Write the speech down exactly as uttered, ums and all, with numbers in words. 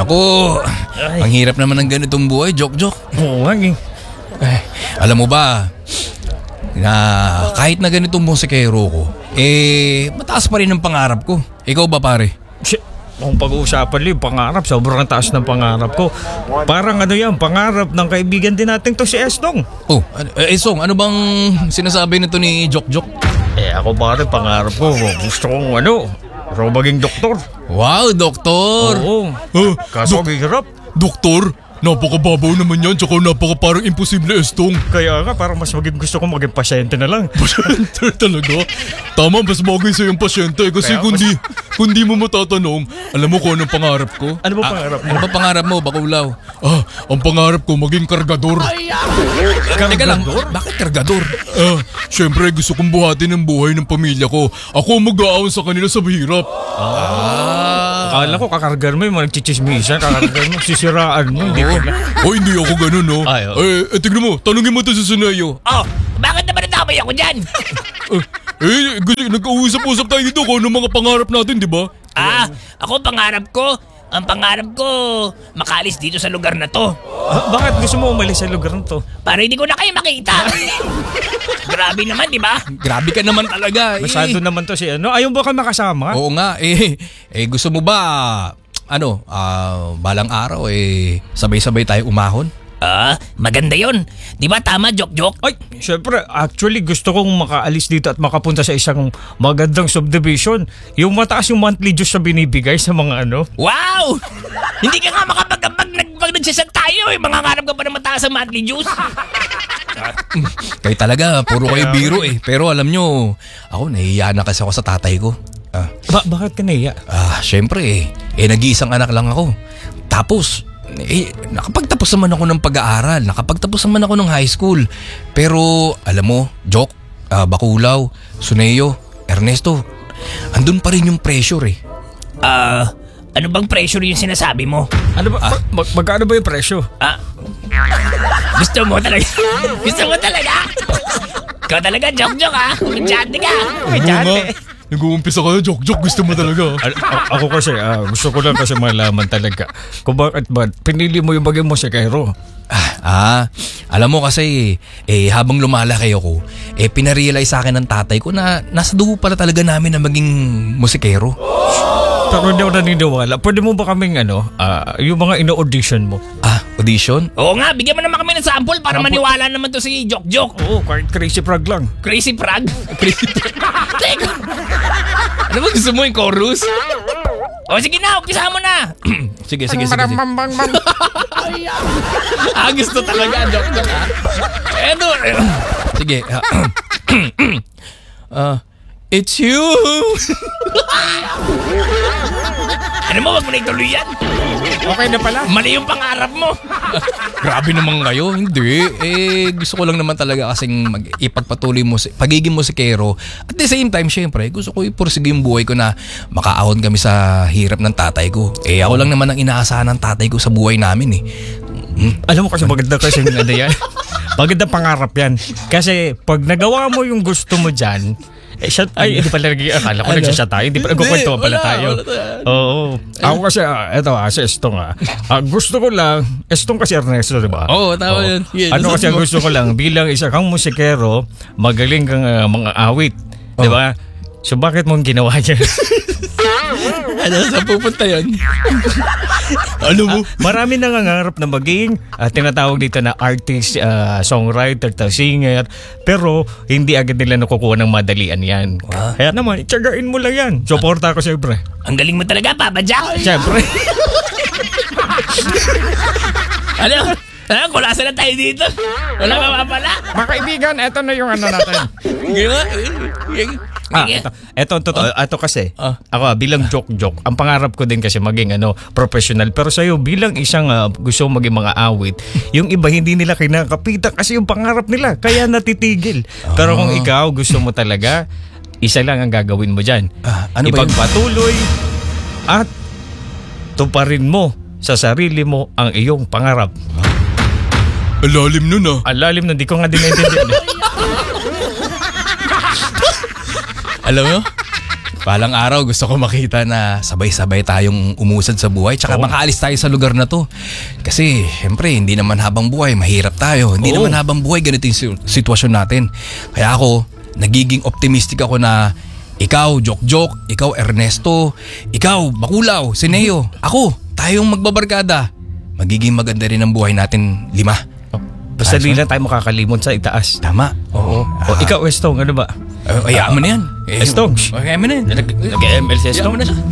Naku, Ay. ang hirap naman ng ganitong buhay, Jok-Jok. Oo nga eh. Eh, alam mo ba, na kahit na ganitong musikero ko, eh, mataas pa rin ang pangarap ko. Ikaw ba, pare? Shit. Kung pag-uusapan li, pangarap, sobrang taas ng pangarap ko. Parang ano yan, pangarap ng kaibigan din natin to si Estong. Oh, eh, Song, ano bang sinasabi nito ni Jok-Jok? Eh ako pare, pangarap ko, gusto kong ano, raw maging doktor. Wow, doktor! Oo, Ah, kaso dok- ang hirap. Doktor? Napakababaw naman yan, tsaka napaka parang imposible, Estong. Kaya nga, parang mas maging gusto kong maging pasyente na lang. Pasyente talaga? Tama, mas bagay sa'yo yung pasyente kasi Kaya kung mas- di, kung di mo matatanong, alam mo kung anong pangarap ko? Ano ba pangarap mo? Ano ba pangarap mo, Bakulaw? Ah, ang pangarap ko maging kargador. Teka lang, bakit kargador? Ah, syempre gusto kong buhatin ang buhay ng pamilya ko. Ako ang mag-aawon sa kanila sa hirap. Ah. Akala ko kakargan mo yung mga nagchichismisan, kakargan mo, sisiraan mo. Hindi ko na. Oh, hindi ako ganun, no? Ay, oh. Eh, eh, tignan mo, tanungin mo to sa Sunayo. Oh, bakit naman nadamay ako dyan? Eh, gusto, nag-uusap-usap tayo dito kung ano mga pangarap natin, di ba? Ah, ako pangarap ko, ang pangarap ko, makaalis dito sa lugar na to. Ah, bakit gusto mo umalis sa lugar na to? Para hindi ko na kayo makita. Grabe naman, di ba? Grabe ka naman talaga. Masyado eh. naman to si ano. Ayaw ba kayo makasama? Oo nga, eh, eh gusto mo ba, ano, ah, balang araw, eh, sabay-sabay tayo umahon? Ah, maganda yon. Di ba tama, Jok-Jok? Ay, syempre, actually gusto kong makaalis dito at makapunta sa isang magandang subdivision. Yung mataas yung monthly dues na binibigay sa mga ano. Wow! Hindi ka nga makapag-ambag pag nagsasag tayo eh. Mangangarap ka pa na mataas ang monthly dues. Kayo talaga, puro kayo biro eh. Pero alam nyo, ako nahihiya na kasi ako sa tatay ko. Ah, Ba- bakit ka naiya? ah syempre eh, eh nag-iisang anak lang ako. Tapos, eh, nakapagtapos naman ako ng pag-aaral, nakapagtapos naman ako ng high school. Pero, alam mo, Jok, ah, Bakulaw, Suneyo, Ernesto, andun pa rin yung pressure eh. Ah, ano bang pressure yung sinasabi mo? Ano ba? Mag- mag- magkano ba yung presyo? Ah, gusto mo talaga? Gusto mo talaga? Ikaw talaga, Jok-Jok ah. Kumadyante ka. Kumadyante. Nag-uumpisa ka na, Jok-Jok, gusto mo talaga. A- a- ako kasi, ah, gusto ko lang kasi malaman talaga kung bakit ba pinili mo yung bagay mo si Cairo. Ah, ah, alam mo kasi, eh, habang lumalaki ako, eh, pinarealize sa akin ng tatay ko na nasa dugo pala talaga namin na maging musikero. Pero hindi ako naniniwala. Pwede mo ba kaming ano, ah, yung mga ino-audition mo? Ah, audition? Oo nga, bigyan mo naman kami ng sample para Sample? maniwala naman to si Jok-Jok. Oo, kahit crazy frog lang. Crazy Frog? Crazy Frog? Teka. Ano ba gusto mo yung chorus? O sige na, umpisa mo na. Sige, sige, sige. sige. Ah, gusto talaga, Jok-Jok ah. Eto. Sige. ah, ah, it's you. Ano mo, wag mo na ituloy yan. Okay na pala. Mali yung pangarap mo. Grabe naman kayo. Hindi. Eh, gusto ko lang naman talaga kasing mag- ipagpatuloy mo, si- pagiging musikero. At the same time, syempre, gusto ko ipursige yung buhay ko na makaahon kami sa hirap ng tatay ko. Eh, ako lang naman ang inaasahan ng tatay ko sa buhay namin eh. Hmm? Alam mo kasi maganda kasi yung ano yan. Maganda pangarap yan. Kasi pag nagawa mo yung gusto mo dyan, eh, siya, ay, hindi pala naging akala ko Ano? nagsasya tayo. Hindi pala, nagkukwento Hindi, pala wala, tayo. wala tayo. Oo. Ako kasi, ah, eto ah, si Estong ah. Ah, gusto ko lang, Estong kasi Ernesto, di ba? Oo, tama yun. Yeah, ano kasi gusto ang mo. gusto ko lang, bilang isa kang musikero, magaling kang ah, mga awit. Di ba? So bakit mong ginawa niya? Ano, saan pupunta yun? Ano mo? Marami nangangarap na maging ah, tinatawag dito na artist, ah, songwriter, ta singer, pero hindi agad nila nakukuha ng madalian yan. Wow. Kaya naman, tsagain mo lang yan. Suporta ko siyempre. Ang galing mo talaga, Papa Jack. Siyempre. Ano? Ah, kulasa na tayo dito. Wala ka pa pala. Mga kaibigan, eto na yung ano natin. Gila. Ah, Sige. ito, ito, ito, ito, ito kasi, Ah. ako ah, bilang joke-joke, ang pangarap ko din kasi maging ano, professional. Pero sa'yo, bilang isang ah, gusto maging mga awit, yung iba hindi nila kinakapitan kasi yung pangarap nila, kaya natitigil. Pero kung ikaw gusto mo talaga, isa lang ang gagawin mo dyan. Ah, ano ba yun? Ipagpatuloy at tuparin mo sa sarili mo ang iyong pangarap. Alalim nun ah. Ang lalim na, di ko nga din naintindihan. Alam mo? Palang araw gusto ko makita na sabay-sabay tayong umusad sa buhay tsaka Oo. makaalis tayo sa lugar na to. Kasi siyempre hindi naman habang buhay mahirap tayo. Hindi Oo. naman habang buhay ganito yung si- sitwasyon natin. Kaya ako nagiging optimistic ako na ikaw, Jok-Jok, ikaw, Ernesto, ikaw, Bakulaw, Sineo, ako, tayong magbabarkada. Magiging maganda rin ang buhay natin lima. Basta Ayos di mo. lang tayo makakalimot sa itaas. Tama. Oo. O ikaw, Estong, ano ba? Ay, ayaman na yan. Eh, Estong. Ayaman na yan. Nag-M L si Ayaman na siya.